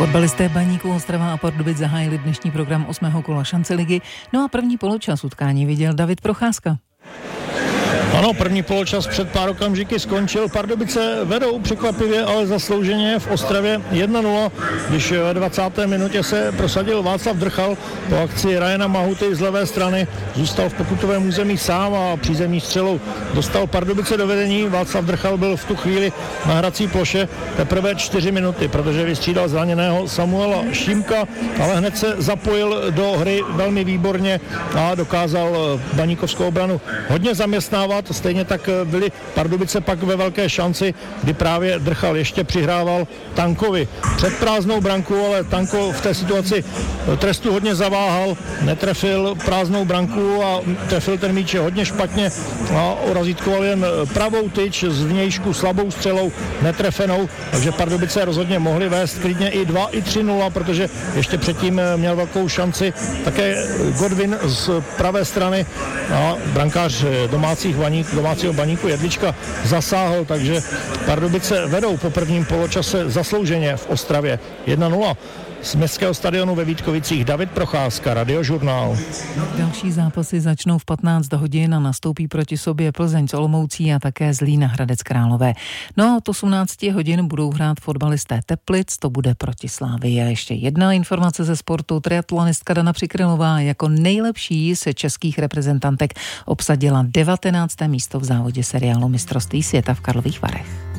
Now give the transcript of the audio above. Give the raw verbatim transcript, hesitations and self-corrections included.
Fotbalisté Baníku Ostrava a Pardubic zahájili dnešní program osmého kola šance ligy. No a první poločas utkání viděl David Procházka. Ano, první poločas před pár okamžiky skončil. Pardubice vedou překvapivě, ale zaslouženě v Ostravě jedna nula, když ve dvacáté minutě se prosadil Václav Drchal po akci Ryana Mahuty z levé strany. Zůstal v pokutovém území sám a přízemní střelou dostal Pardubice do vedení. Václav Drchal byl v tu chvíli na hrací ploše teprve čtyři minuty, protože vystřídal zraněného Samuela Šímka, ale hned se zapojil do hry velmi výborně a dokázal baníkovskou obranu hodně zaměstnávat. Stejně tak byly Pardubice pak ve velké šanci, kdy právě Drchal ještě přihrával Tankovi před prázdnou branku, ale Tanko v té situaci trestu hodně zaváhal, netrefil prázdnou branku a trefil ten míč hodně špatně a urazítkoval jen pravou tyč z vnějšku slabou střelou netrefenou, takže Pardubice rozhodně mohly vést klidně i dva, i tři nula, protože ještě předtím měl velkou šanci také Godwin z pravé strany a brankář domácích baník, domácího Baníku Jedlička zasáhl, takže Pardubice vedou po prvním poločase zaslouženě v Ostravě jedna nula. Z městského stadionu ve Vítkovicích David Procházka, Radiožurnál. Další zápasy začnou v patnáct hodin a nastoupí proti sobě Plzeň s Olomoucí a také Zlín a Hradec Králové. No a od osmnáct hodin budou hrát fotbalisté Teplic, to bude proti Slávii. A ještě jedna informace ze sportu. Triatlonistka Dana Přikrylová jako nejlepší z českých reprezentantek obsadila devatenácté místo v závodě seriálu Mistrovství světa v Karlových Varech.